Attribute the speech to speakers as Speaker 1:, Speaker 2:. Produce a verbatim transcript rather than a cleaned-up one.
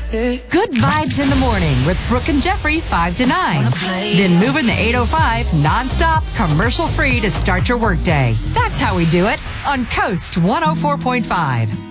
Speaker 1: Good vibes in the morning with Brooke and Jeffrey, five to nine. Then moving the eight oh five nonstop, commercial free to start your workday. That's how we do it on Coast one oh four point five.